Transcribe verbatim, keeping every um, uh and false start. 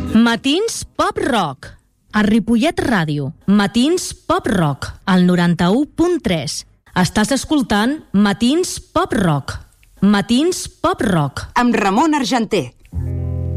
Matins Pop Rock, a Ripollet Ràdio. Matins Pop Rock, al noranta-u punt tres. Estàs escoltant Matins Pop Rock. Matins Pop Rock. Amb Ramon Argenter.